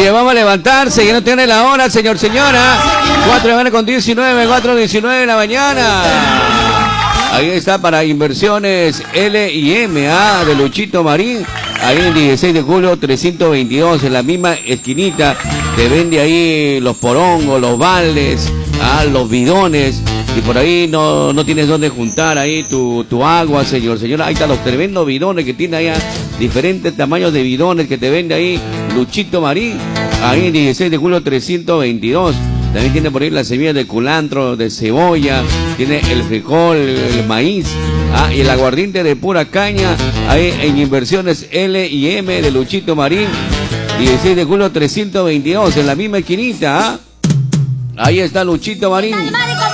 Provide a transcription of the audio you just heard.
Oye, vamos a levantarse, que no tiene la hora, señora. 4:19, 4:19 de la mañana. Ahí está para inversiones L&M, de Luchito Marín. Ahí en 16 de julio 322, en la misma esquinita. Te vende ahí los porongos, los baldes, los bidones. Y por ahí no tienes dónde juntar ahí tu agua, señora. Ahí están los tremendos bidones que tiene allá. Diferentes tamaños de bidones que te vende ahí Luchito Marín. Ahí en 16 de julio 322. También tiene por ahí las semillas de culantro, de cebolla, tiene el frijol, el maíz, y el aguardiente de pura caña, ahí en inversiones L&M de Luchito Marín, 16 de julio 322, en la misma esquinita, Ahí está Luchito Marín.